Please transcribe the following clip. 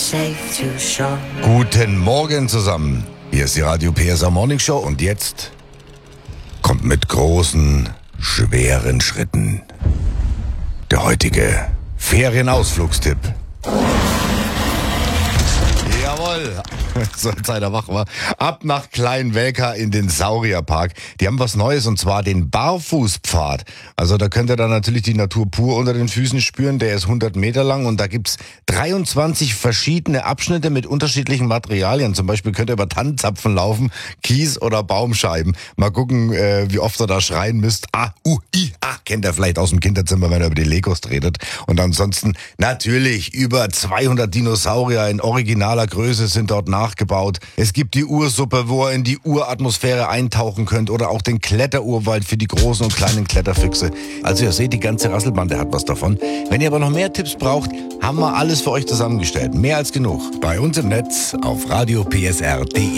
Guten Morgen zusammen. Hier ist die Radio PSR Morning Show und jetzt kommt mit großen, schweren Schritten der heutige Ferienausflugstipp. Jawohl, so Zeit er wach war. Ab nach Kleinwelka in den Saurierpark. Die haben was Neues und zwar den Barfußpfad. Also da könnt ihr dann natürlich die Natur pur unter den Füßen spüren. Der ist 100 Meter lang und da gibt's 23 verschiedene Abschnitte mit unterschiedlichen Materialien. Zum Beispiel könnt ihr über Tannenzapfen laufen, Kies oder Baumscheiben. Mal gucken, wie oft ihr da schreien müsst. Kennt ihr vielleicht aus dem Kinderzimmer, wenn ihr über die Legos tretet. Und ansonsten natürlich über 200 Dinosaurier in originaler Größe sind dort nachgebaut. Es gibt die Ursuppe, wo ihr in die Uratmosphäre eintauchen könnt oder auch den Kletterurwald für die großen und kleinen Kletterfüchse. Also ihr seht, die ganze Rasselbande hat was davon. Wenn ihr aber noch mehr Tipps braucht, haben wir alles für euch zusammengestellt. Mehr als genug. Bei uns im Netz auf radiopsr.de.